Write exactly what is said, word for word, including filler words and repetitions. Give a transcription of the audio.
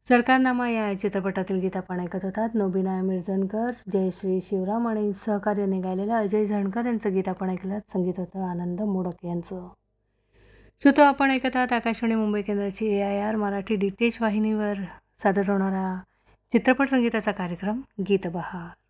सरकारनामा या चित्रपटातील गीत आपण ऐकत होतात. नोबिना मिर्झनकर, जयश्री शिवराम आणि सहकार्याने गायलेलं अजय झणकर यांचं गीत आपण ऐकलं. संगीत होतं आनंद मोडक यांचं. श्रोतो, आपण ऐकत आहात आकाशवाणी मुंबई केंद्राची ए I R Marathi D T H वाहिनीवर सादर होणारा चित्रपट संगीताचा कार्यक्रम गीतबहार.